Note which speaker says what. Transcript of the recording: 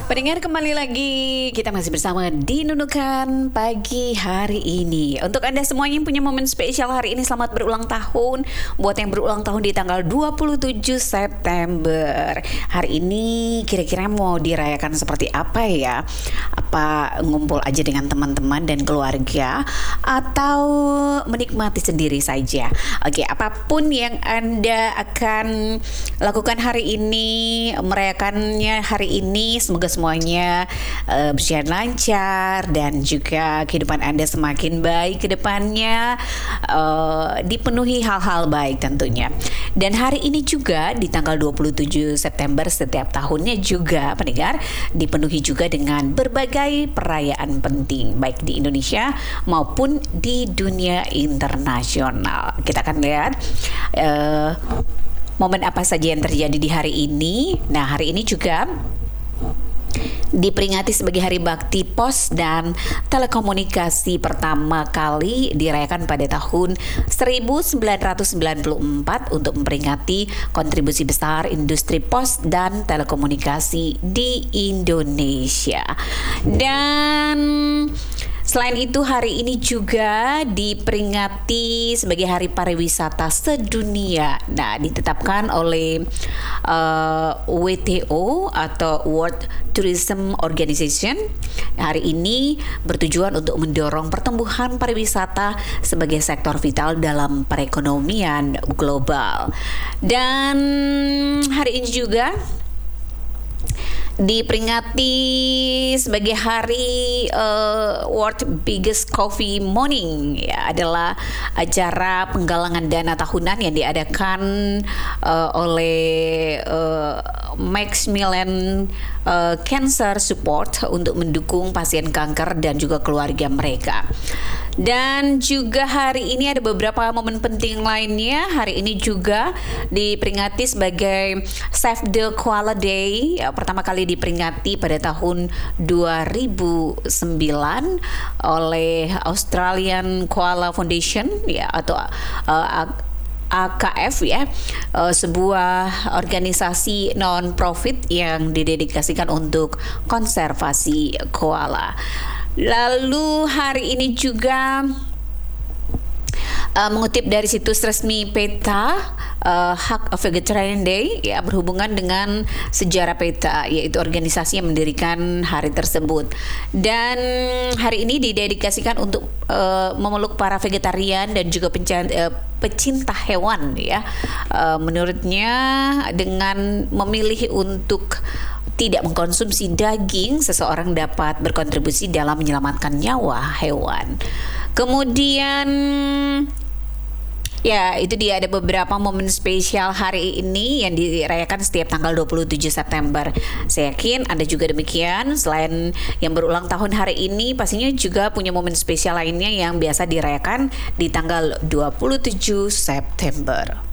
Speaker 1: Pendengar, kembali lagi kita masih bersama di Nunukan pagi hari ini. Untuk Anda semuanya yang punya momen spesial hari ini, selamat berulang tahun. Buat yang berulang tahun di tanggal 27 September, hari ini kira-kira mau dirayakan seperti apa ya? Apa ngumpul aja dengan teman-teman dan keluarga, atau menikmati sendiri saja? Oke, apapun yang Anda akan lakukan hari ini, merayakannya hari ini, semoga semuanya berjalan lancar dan juga kehidupan Anda semakin baik ke depannya, dipenuhi hal-hal baik tentunya. Dan hari ini juga di tanggal 27 September setiap tahunnya juga, pendengar, dipenuhi juga dengan berbagai perayaan penting baik di Indonesia maupun di dunia internasional. Kita akan lihat momen apa saja yang terjadi di hari ini. Nah, hari ini juga diperingati sebagai Hari Bakti Pos dan Telekomunikasi pertama kali dirayakan pada tahun 1994 untuk memperingati kontribusi besar industri pos dan telekomunikasi di Indonesia. Dan selain itu, hari ini juga diperingati sebagai Hari Pariwisata Sedunia. Nah, ditetapkan oleh WTO atau World Tourism Organization. Hari ini bertujuan untuk mendorong pertumbuhan pariwisata sebagai sektor vital dalam perekonomian global. Dan hari ini juga diperingati sebagai hari World Biggest Coffee Morning, ya, adalah acara penggalangan dana tahunan yang diadakan oleh Maximilian Cancer Support untuk mendukung pasien kanker dan juga keluarga mereka. Dan juga hari ini ada beberapa momen penting lainnya. Hari ini juga diperingati sebagai Save the Koala Day. Pertama kali diperingati pada tahun 2009 oleh Australian Koala Foundation, ya, atau AKF, ya, sebuah organisasi non-profit yang didedikasikan untuk konservasi koala. Lalu hari ini juga mengutip dari situs resmi PETA, Hak Vegetarian Day, ya, berhubungan dengan sejarah PETA, yaitu organisasi yang mendirikan hari tersebut. Dan hari ini didedikasikan untuk memeluk para vegetarian dan juga pecinta hewan, ya. Menurutnya dengan memilih untuk tidak mengkonsumsi daging, seseorang dapat berkontribusi dalam menyelamatkan nyawa hewan. Kemudian, ya, itu dia, ada beberapa momen spesial hari ini yang dirayakan setiap tanggal 27 September. Saya yakin Anda juga demikian. Selain yang berulang tahun hari ini, pastinya juga punya momen spesial lainnya yang biasa dirayakan di tanggal 27 September.